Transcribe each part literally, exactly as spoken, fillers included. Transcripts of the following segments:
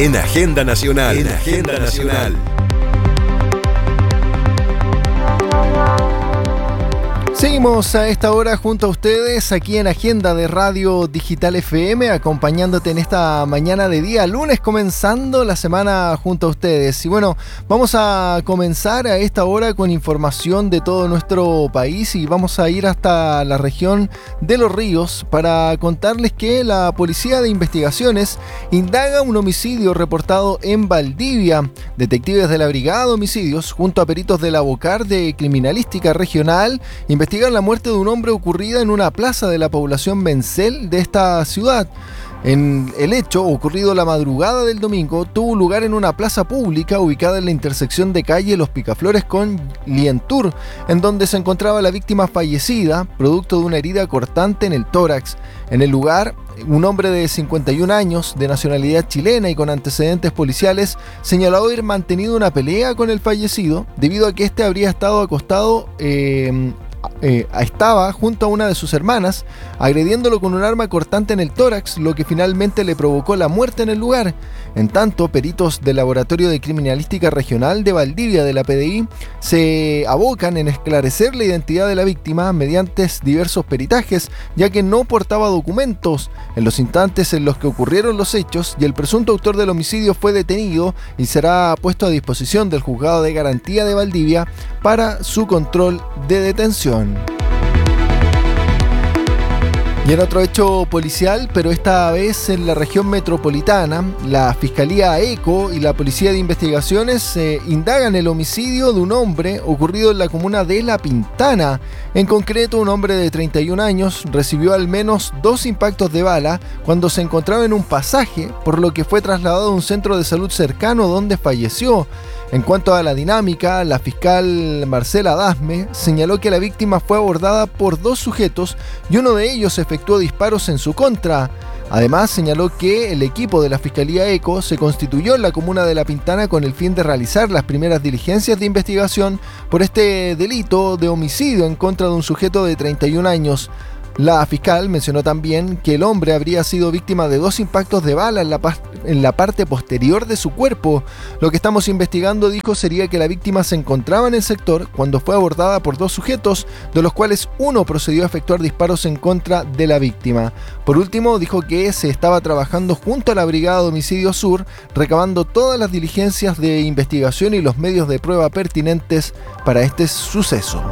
En Agenda Nacional. En Agenda Nacional. Seguimos a esta hora junto a ustedes aquí en Agenda de Radio Digital F M, acompañándote en esta mañana de día lunes, comenzando la semana junto a ustedes. Y bueno, vamos a comenzar a esta hora con información de todo nuestro país y vamos a ir hasta la región de Los Ríos para contarles que la Policía de Investigaciones indaga un homicidio reportado en Valdivia. Detectives de la Brigada de Homicidios, junto a peritos de la Bocar de Criminalística Regional, investigan la muerte de un hombre ocurrida en una plaza de la población Vencel de esta ciudad. En el hecho, ocurrido la madrugada del domingo, tuvo lugar en una plaza pública ubicada en la intersección de calle Los Picaflores con Lientur, en donde se encontraba la víctima fallecida, producto de una herida cortante en el tórax. En el lugar, un hombre de cincuenta y un años, de nacionalidad chilena y con antecedentes policiales, señaló haber mantenido una pelea con el fallecido, debido a que éste habría estado acostado eh, Eh, estaba junto a una de sus hermanas, agrediéndolo con un arma cortante en el tórax, lo que finalmente le provocó la muerte en el lugar. En tanto, peritos del Laboratorio de Criminalística Regional de Valdivia de la P D I se abocan en esclarecer la identidad de la víctima mediante diversos peritajes, ya que no portaba documentos en los instantes en los que ocurrieron los hechos, y el presunto autor del homicidio fue detenido y será puesto a disposición del Juzgado de Garantía de Valdivia para su control de detención. Y en otro hecho policial, pero esta vez en la región metropolitana, la Fiscalía ECO y la Policía de Investigaciones eh, indagan el homicidio de un hombre ocurrido en la comuna de La Pintana. En concreto, un hombre de treinta y un años recibió al menos dos impactos de bala cuando se encontraba en un pasaje, por lo que fue trasladado a un centro de salud cercano donde falleció. En cuanto a la dinámica, la fiscal Marcela Dasme señaló que la víctima fue abordada por dos sujetos y uno de ellos efectuó disparos en su contra. Además, señaló que el equipo de la Fiscalía ECO se constituyó en la comuna de La Pintana con el fin de realizar las primeras diligencias de investigación por este delito de homicidio en contra de un sujeto de treinta y un años. La fiscal mencionó también que el hombre habría sido víctima de dos impactos de bala en la, en la parte posterior de su cuerpo. Lo que estamos investigando, dijo, sería que la víctima se encontraba en el sector cuando fue abordada por dos sujetos, de los cuales uno procedió a efectuar disparos en contra de la víctima. Por último, dijo que se estaba trabajando junto a la Brigada de Homicidio Sur, recabando todas las diligencias de investigación y los medios de prueba pertinentes para este suceso.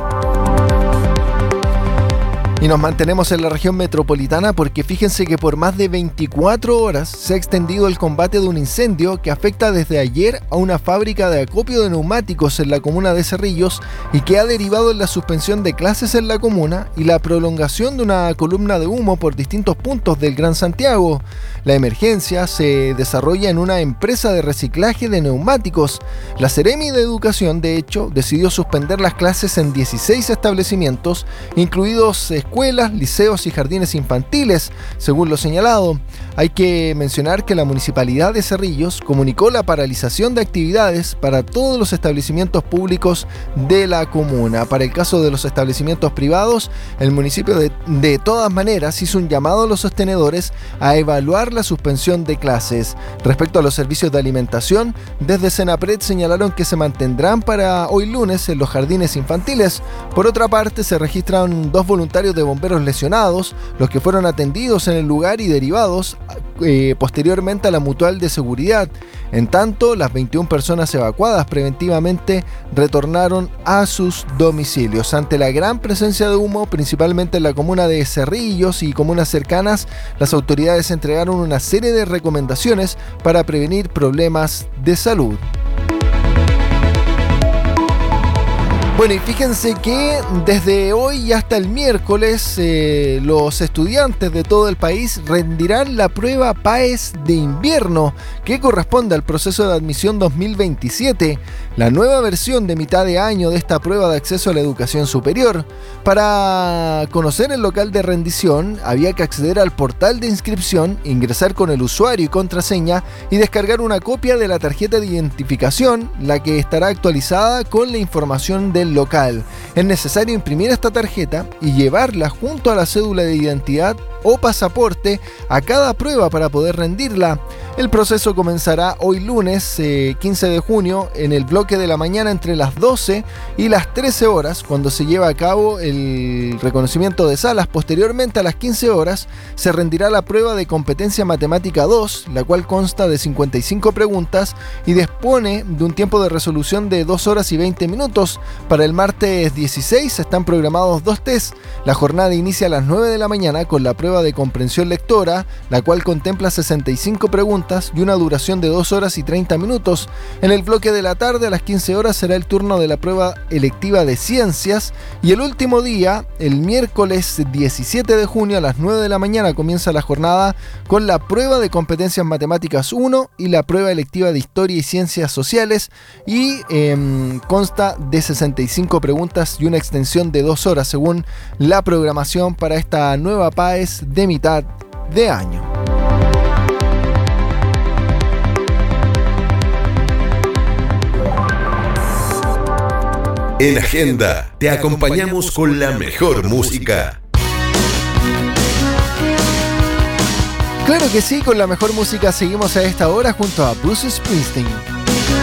Y nos mantenemos en la región metropolitana porque fíjense que por más de veinticuatro horas se ha extendido el combate de un incendio que afecta desde ayer a una fábrica de acopio de neumáticos en la comuna de Cerrillos y que ha derivado en la suspensión de clases en la comuna y la prolongación de una columna de humo por distintos puntos del Gran Santiago. La emergencia se desarrolla en una empresa de reciclaje de neumáticos. La Seremi de Educación, de hecho, decidió suspender las clases en dieciséis establecimientos, incluidos escuelas, liceos y jardines infantiles, según lo señalado. Hay que mencionar que la Municipalidad de Cerrillos comunicó la paralización de actividades para todos los establecimientos públicos de la comuna. Para el caso de los establecimientos privados, el municipio de, de todas maneras hizo un llamado a los sostenedores a evaluar la suspensión de clases. Respecto a los servicios de alimentación, desde Senapred señalaron que se mantendrán para hoy lunes en los jardines infantiles. Por otra parte, se registran dos voluntarios de bomberos lesionados, los que fueron atendidos en el lugar y derivados eh, posteriormente a la mutual de seguridad. En tanto, las veintiuna personas evacuadas preventivamente retornaron a sus domicilios. Ante la gran presencia de humo, principalmente en la comuna de Cerrillos y comunas cercanas, las autoridades entregaron una serie de recomendaciones para prevenir problemas de salud. Bueno, y fíjense que desde hoy hasta el miércoles eh, los estudiantes de todo el país rendirán la prueba PAES de invierno que corresponde al proceso de admisión dos mil veintisiete, la nueva versión de mitad de año de esta prueba de acceso a la educación superior. Para conocer el local de rendición había que acceder al portal de inscripción, ingresar con el usuario y contraseña y descargar una copia de la tarjeta de identificación, la que estará actualizada con la información del local. Es necesario imprimir esta tarjeta y llevarla junto a la cédula de identidad o pasaporte a cada prueba para poder rendirla. El proceso comenzará hoy lunes eh, quince de junio en el bloque de la mañana entre las doce y las trece horas, cuando se lleva a cabo el reconocimiento de salas. Posteriormente, a las quince horas, se rendirá la prueba de competencia matemática dos, la cual consta de cincuenta y cinco preguntas y dispone de un tiempo de resolución de dos horas y veinte minutos. Para el martes dieciséis están programados dos test. La jornada inicia a las nueve de la mañana con la prueba de comprensión lectora, la cual contempla sesenta y cinco preguntas y una duración de dos horas y treinta minutos. En el bloque de la tarde, a las quince horas, será el turno de la prueba electiva de ciencias, y el último día, el miércoles diecisiete de junio, a las nueve de la mañana, comienza la jornada con la prueba de competencias matemáticas uno y la prueba electiva de historia y ciencias sociales, y eh, consta de sesenta y cinco preguntas y una extensión de dos horas, según la programación para esta nueva PAES de mitad de año. En Agenda te acompañamos con la mejor música. Claro que sí, con la mejor música seguimos a esta hora junto a Bruce Springsteen.